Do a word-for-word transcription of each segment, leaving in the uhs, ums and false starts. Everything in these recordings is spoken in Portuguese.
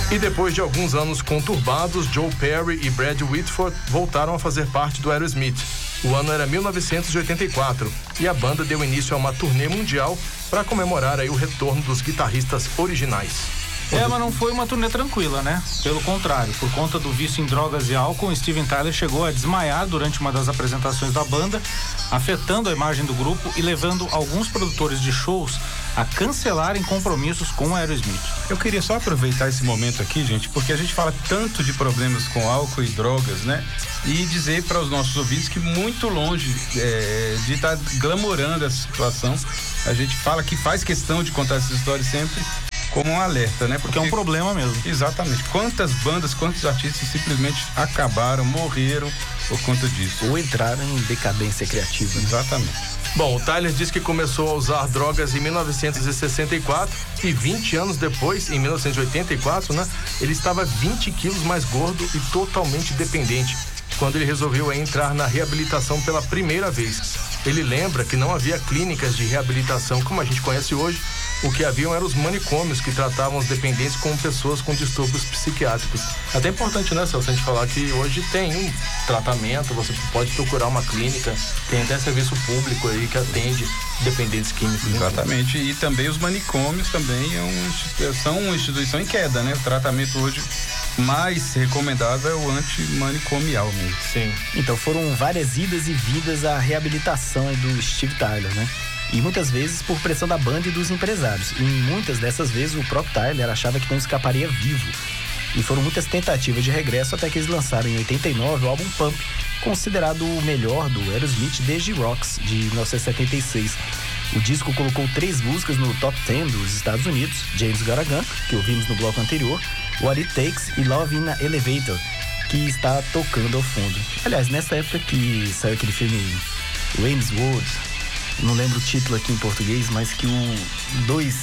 E depois de alguns anos conturbados, Joe Perry e Brad Whitford voltaram a fazer parte do Aerosmith. O ano era mil novecentos e oitenta e quatro e a banda deu início a uma turnê mundial para comemorar aí o retorno dos guitarristas originais. É, mas não foi uma turnê tranquila, né? Pelo contrário, por conta do vício em drogas e álcool, Steven Tyler chegou a desmaiar durante uma das apresentações da banda, afetando a imagem do grupo e levando alguns produtores de shows a cancelarem compromissos com o Aerosmith. Eu queria só aproveitar esse momento aqui, gente, porque a gente fala tanto de problemas com álcool e drogas, né? E dizer para os nossos ouvintes que muito longe é, de estar tá glamorando essa situação, a gente fala que faz questão de contar essa história sempre como um alerta, né? Porque, Porque é um problema mesmo. Exatamente. Quantas bandas, quantos artistas simplesmente acabaram, morreram por conta disso. Ou entraram em decadência criativa. Né? Exatamente. Bom, o Tyler diz que começou a usar drogas em mil novecentos e sessenta e quatro e vinte anos depois, em mil novecentos e oitenta e quatro, né? Ele estava vinte quilos mais gordo e totalmente dependente, quando ele resolveu entrar na reabilitação pela primeira vez. Ele lembra que não havia clínicas de reabilitação como a gente conhece hoje. O que haviam eram os manicômios que tratavam os dependentes como pessoas com distúrbios psiquiátricos. É até importante, né, Celso, a gente falar que hoje tem um tratamento, você pode procurar uma clínica, tem até serviço público aí que atende dependentes químicos. Exatamente, e também os manicômios também é um, são uma instituição em queda, né? O tratamento hoje mais recomendado é o antimanicomial mesmo. Sim. Então foram várias idas e vidas à reabilitação do Steve Tyler, né? E muitas vezes por pressão da banda e dos empresários. E muitas dessas vezes o próprio Tyler achava que não escaparia vivo. E foram muitas tentativas de regresso até que eles lançaram em oitenta e nove o álbum Pump, considerado o melhor do Aerosmith desde Rocks, de mil novecentos e setenta e seis. O disco colocou três músicas no top dez dos Estados Unidos: James Got a Gun, que ouvimos no bloco anterior, What It Takes e Love in a Elevator, que está tocando ao fundo. Aliás, nessa época que saiu aquele filme Wayne's World, não lembro o título aqui em português, mas que o dois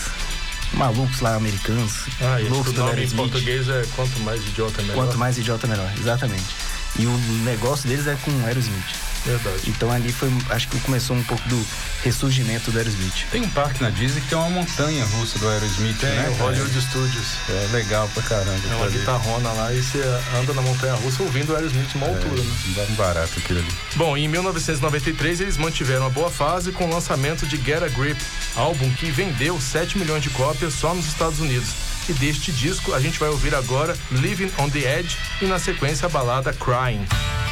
malucos lá americanos, ah, loucos do nome em português é Quanto Mais Idiota Melhor. Quanto Mais Idiota Melhor, exatamente. E o negócio deles é com o Aerosmith. Verdade. Então ali foi, acho que começou um pouco do ressurgimento do Aerosmith. Tem um parque na Disney que tem uma montanha russa do Aerosmith, tem, né? O Hollywood Studios. É legal pra caramba. É uma guitarrona lá e você anda na montanha russa ouvindo o Aerosmith uma altura, é, né? Dá um barato aquilo ali. Bom, em mil novecentos e noventa e três eles mantiveram a boa fase com o lançamento de Get a Grip, álbum que vendeu sete milhões de cópias só nos Estados Unidos. E deste disco a gente vai ouvir agora Living on the Edge e na sequência a balada Crying.